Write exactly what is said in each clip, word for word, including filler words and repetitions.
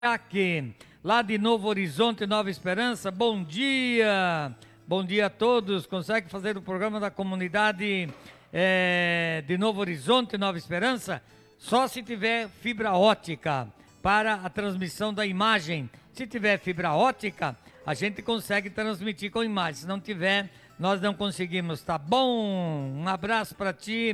Aqui, lá de Novo Horizonte, Nova Esperança. Bom dia, bom dia a todos. Consegue fazer o programa da comunidade é, de Novo Horizonte, Nova Esperança? Só se tiver fibra ótica para a transmissão da imagem. Se tiver fibra ótica, a gente consegue transmitir com imagem. Se não tiver, nós não conseguimos, tá bom? Um abraço para ti,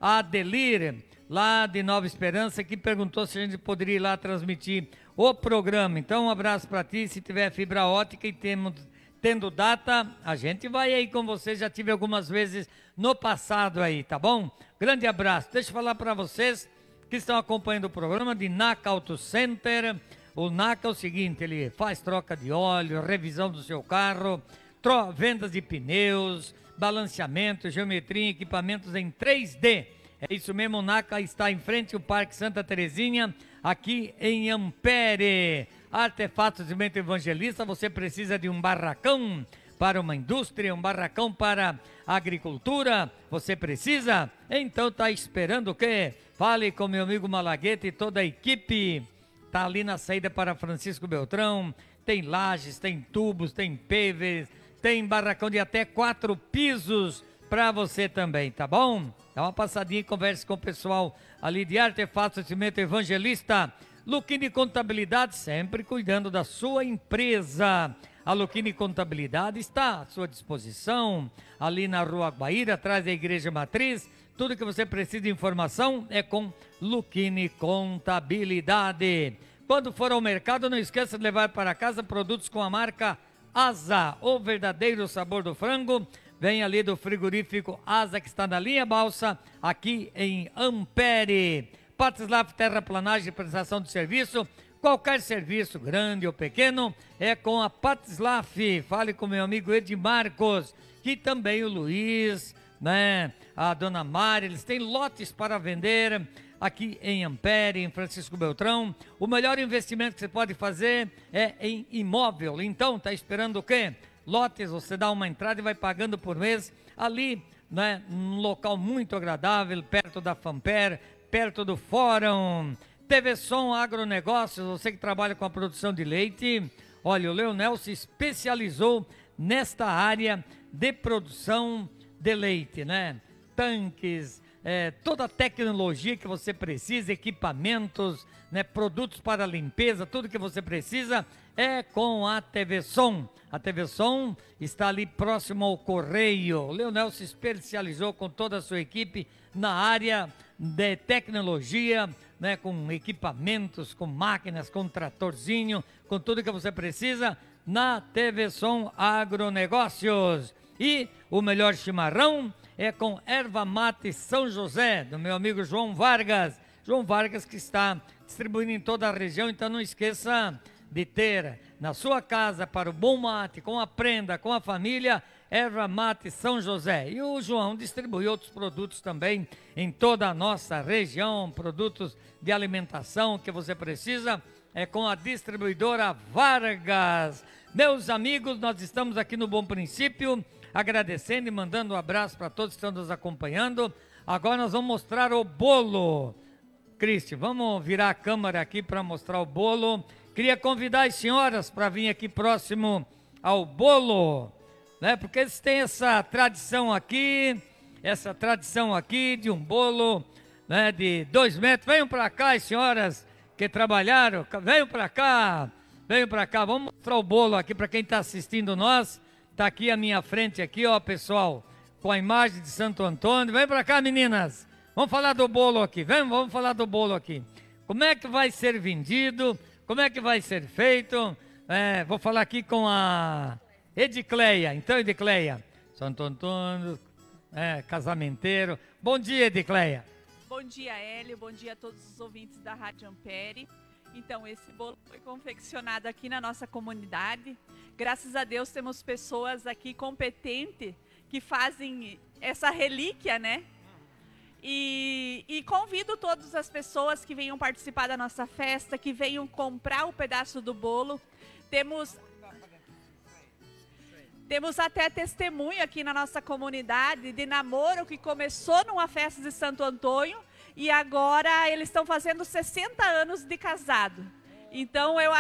Adelir, lá de Nova Esperança, que perguntou se a gente poderia ir lá transmitir o programa. Então, um abraço para ti. Se tiver fibra ótica e temos, tendo data, a gente vai aí com você. Já tive algumas vezes no passado aí, tá bom? Grande abraço. Deixa eu falar para vocês que estão acompanhando o programa de NACA Auto Center. O NACA é o seguinte, ele faz troca de óleo, revisão do seu carro, tro- vendas de pneus, balanceamento, geometria, equipamentos em três D. É isso mesmo, o NACA está em frente ao Parque Santa Terezinha, aqui em Ampere. Artefatos de Mente Evangelista, você precisa de um barracão para uma indústria, um barracão para a agricultura, você precisa? Então está esperando o quê? Fale com meu amigo Malagueta e toda a equipe. Está ali na saída para Francisco Beltrão, tem lajes, tem tubos, tem P Vs, tem barracão de até quatro pisos para você também, tá bom? Dá uma passadinha e converse com o pessoal ali de Artefatos de Cimento Evangelista. Luquini Contabilidade, sempre cuidando da sua empresa. A Luquini Contabilidade está à sua disposição, ali na Rua Guaíra, atrás da Igreja Matriz. Tudo que você precisa de informação é com Luquini Contabilidade. Quando for ao mercado, não esqueça de levar para casa produtos com a marca Asa, o verdadeiro sabor do frango. Vem ali do frigorífico Asa, que está na linha Balsa, aqui em Ampere. Patislaf Terraplanagem e prestação de serviço. Qualquer serviço, grande ou pequeno, é com a Patislaf. Fale com meu amigo Edmarcos, que também o Luiz, né, a dona Mari, eles têm lotes para vender aqui em Ampere, em Francisco Beltrão. O melhor investimento que você pode fazer é em imóvel. Então, tá esperando o quê? Lotes, você dá uma entrada e vai pagando por mês ali, né, num local muito agradável, perto da Famper, perto do Fórum. T V Som Agronegócios, você que trabalha com a produção de leite. Olha, o Leonel se especializou nesta área de produção de leite, né? Tanques, é, toda a tecnologia que você precisa, equipamentos, né, produtos para limpeza, tudo que você precisa é com a T V Som. A T V Som está ali próximo ao Correio. O Leonel se especializou com toda a sua equipe na área de tecnologia, né, com equipamentos, com máquinas, com tratorzinho, com tudo que você precisa na T V Som Agronegócios. E o melhor chimarrão é com Erva Mate São José, do meu amigo João Vargas. João Vargas, que está distribuindo em toda a região, então não esqueça de ter na sua casa, para o bom mate, com a prenda, com a família, Erva Mate São José. E o João distribui outros produtos também em toda a nossa região, produtos de alimentação que você precisa, é com a distribuidora Vargas. Meus amigos, nós estamos aqui no Bom Princípio, agradecendo e mandando um abraço para todos que estão nos acompanhando. Agora nós vamos mostrar o bolo. Cristi, vamos virar a câmera aqui para mostrar o bolo. Queria convidar as senhoras para vir aqui próximo ao bolo, né? Porque eles têm essa tradição aqui, essa tradição aqui de um bolo, né, de dois metros. Venham para cá, as senhoras que trabalharam, venham para cá, venham para cá. Vamos mostrar o bolo aqui para quem está assistindo nós. Está aqui à minha frente, aqui, ó, pessoal, com a imagem de Santo Antônio. Vem para cá, meninas. Vamos falar do bolo aqui. Vem, vamos falar do bolo aqui. Como é que vai ser vendido? Como é que vai ser feito? É, vou falar aqui com a Edicleia. Então, Edicleia, Santo Antônio, é, casamenteiro. Bom dia, Edicleia. Bom dia, Hélio. Bom dia a todos os ouvintes da Rádio Ampere. Então, esse bolo foi confeccionado aqui na nossa comunidade. Graças a Deus temos pessoas aqui competentes que fazem essa relíquia, né? E, e convido todas as pessoas que venham participar da nossa festa, que venham comprar o pedaço do bolo. Temos, temos até testemunho aqui na nossa comunidade de namoro que começou numa festa de Santo Antônio e agora eles estão fazendo sessenta anos de casado. Então, eu